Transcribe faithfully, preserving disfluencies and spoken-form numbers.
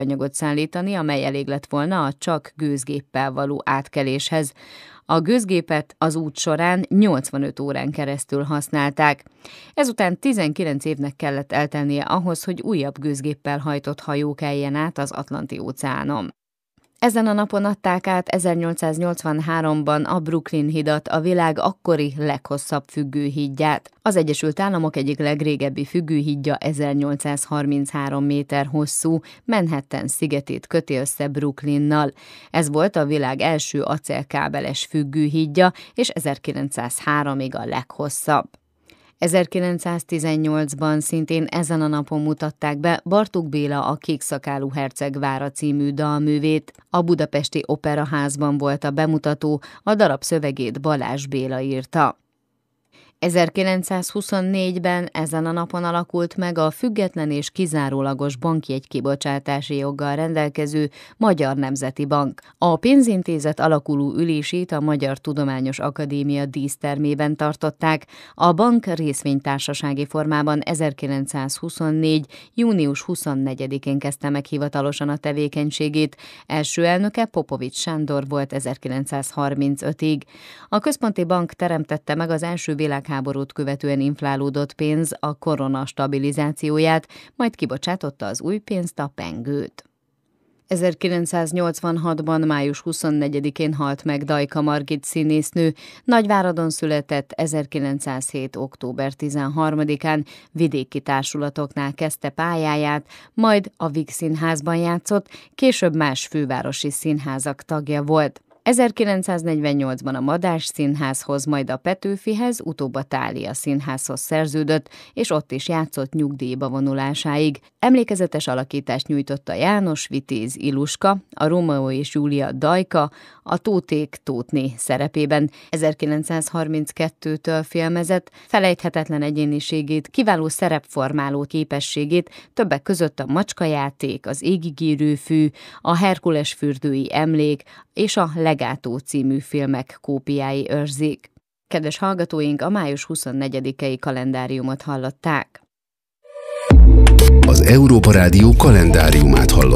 anyagot szállítani, amely elég lett volna a csak gőzgéppel való átkeléshez. A gőzgépet az út során nyolcvanöt órán keresztül használták. Ezután tizenkilenc évnek kellett eltelnie ahhoz, hogy újabb gőzgéppel hajtott hajó keljen át az Atlanti-óceánon. Ezen a napon adták át ezernyolcszáznyolcvanháromban a Brooklyn hidat, a világ akkori leghosszabb függőhídját. Az Egyesült Államok egyik legrégebbi függőhídja ezernyolcszázharminchárom méter hosszú, Manhattan szigetét köti össze Brooklynnal. Ez volt a világ első acélkábeles függőhídja, és ezerkilencszázháromig a leghosszabb. ezerkilencszáztizennyolcban szintén ezen a napon mutatták be Bartók Béla a Kékszakálú herceg vára című dalművét. A budapesti Operaházban volt a bemutató, a darab szövegét Balázs Béla írta. ezerkilencszázhuszonnégyben ezen a napon alakult meg a független és kizárólagos bankjegy kibocsátási joggal rendelkező Magyar Nemzeti Bank. A pénzintézet alakuló ülését a Magyar Tudományos Akadémia dísztermében tartották. A bank részvénytársasági formában ezerkilencszázhuszonnégy. június huszonnegyedikén kezdte meg hivatalosan a tevékenységét. Első elnöke Popovics Sándor volt ezerkilencszázharmincötig. A központi bank teremtette meg az első világháborút háborút követően inflálódott pénz a korona stabilizációját, majd kibocsátotta az új pénzt, a pengőt. ezerkilencszáznyolcvanhatban. május huszonnegyedikén halt meg Dajka Margit színésznő, Nagyváradon született, ezerkilencszázhét. október tizenharmadikán vidéki társulatoknál kezdte pályáját, majd a Víg Színházban játszott, később más fővárosi színházak tagja volt. ezerkilencszáznegyvennyolcban a Madách Színházhoz, majd a Petőfihez, utóbb a Thália Színházhoz szerződött, és ott is játszott nyugdíjba vonulásáig. Emlékezetes alakítást nyújtott a János Vitéz Iluska, a Rómeó és Júlia Dajka, a Tóték Tótné szerepében. ezerkilencszázharminckettőtől filmezett, felejthetetlen egyéniségét, kiváló szerepformáló képességét, többek között a Macskajáték, az Égigérő fű, a Herkules fürdői emlék és a Legátó című filmek kópiái őrzik. Kedves hallgatóink, a május huszonnegyedikei kalendáriumot hallották. Az Európa Rádió kalendáriumát hallották.